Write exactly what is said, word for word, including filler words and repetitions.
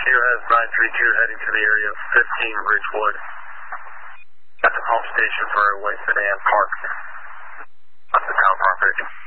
Sierra has nine three two heading to the area of fifteen Ridgewood. At the home station for a white sedan parked on the town property.